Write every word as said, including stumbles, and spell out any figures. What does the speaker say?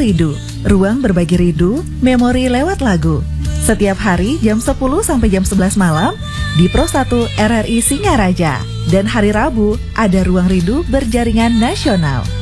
Rindu, ruang berbagi rindu, memori lewat lagu. Setiap hari jam sepuluh sampai jam sebelas malam di Pro satu R R I Singaraja. Dan hari Rabu ada Ruang Rindu berjaringan nasional.